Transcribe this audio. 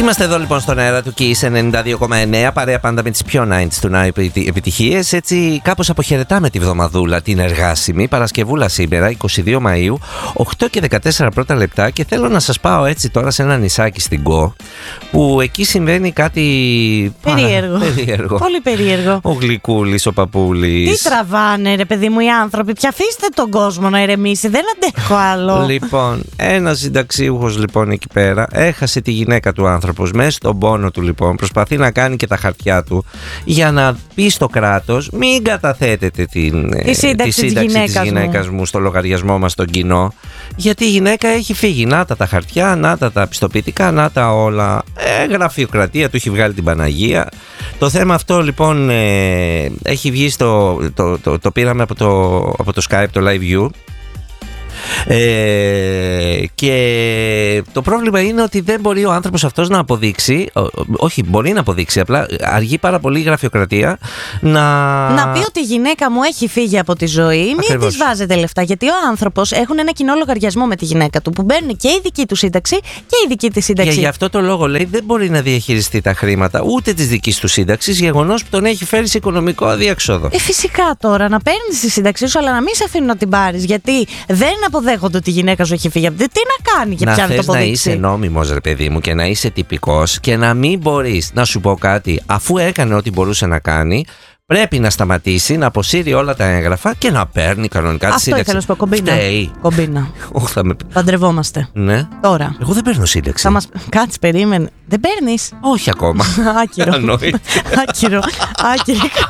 Είμαστε εδώ λοιπόν στον αέρα του Kiss 92,9, παρέα πάντα με τις πιο 90s του να επιτυχίες. Έτσι κάπως αποχαιρετάμε τη βδομαδούλα, την εργάσιμη Παρασκευούλα σήμερα, 22 Μαΐου, 8 και 14 πρώτα λεπτά, και θέλω να σας πάω έτσι τώρα σε ένα νησάκι στην Κο, που εκεί συμβαίνει κάτι περίεργο. Πολύ περίεργο. Ο Γλυκούλης, ο Παπούλης. Τι τραβάνε ρε παιδί μου οι άνθρωποι, πια αφήστε τον κόσμο να ηρεμήσει, δεν αντέχω άλλο. Λοιπόν, ένας συνταξίουχος λοιπόν εκεί πέρα έχασε τη γυναίκα του άνθρωπος, μέσα στον πόνο του λοιπόν προσπαθεί να κάνει και τα χαρτιά του για να πει στο κράτος μην καταθέτετε τη σύνταξη της γυναίκας μου στο λογαριασμό μας στον κοινό, γιατί η γυναίκα έχει φύγει. Να τα χαρτιά, να τα πιστοποιητικά, να τα όλα. Γραφειοκρατία, του έχει βγάλει την Παναγία. Το θέμα αυτό λοιπόν έχει βγει το πήραμε από το Skype, το Live View. Και το πρόβλημα είναι ότι δεν μπορεί ο άνθρωπος αυτός να αποδείξει, όχι μπορεί να αποδείξει, απλά αργεί πάρα πολύ η γραφειοκρατία να πει ότι η γυναίκα μου έχει φύγει από τη ζωή. Μην της βάζετε λεφτά, γιατί ο άνθρωπος έχουν ένα κοινό λογαριασμό με τη γυναίκα του που μπαίνουν και η δική του σύνταξη και η δική της σύνταξη. Και γι' αυτό το λόγο λέει δεν μπορεί να διαχειριστεί τα χρήματα ούτε της δικής του σύνταξης, γεγονός που τον έχει φέρει σε οικονομικό αδιέξοδο. Φυσικά τώρα να παίρνεις τη σύνταξή σου, αλλά να μην σε αφήνουν να την πάρεις, γιατί δεν αποδέχονται ότι η γυναίκα σου έχει φύγει. Τι να κάνει και πια να το αποδείξει. Να είσαι νόμιμος ρε παιδί μου και να είσαι τυπικός και να μην μπορείς να σου πω κάτι, αφού έκανε ό,τι μπορούσε να κάνει, πρέπει να σταματήσει, να αποσύρει όλα τα έγγραφα και να παίρνει κανονικά τη σύνταξη. Αυτό ήθελα να σου πω, κομπίνα. Παντρευόμαστε. Ναι. Τώρα. Εγώ δεν παίρνω σύνταξη. Κάτσε, περίμενε. Δεν παίρνεις. Όχι ακόμα. Άκυρο. Άκυρο.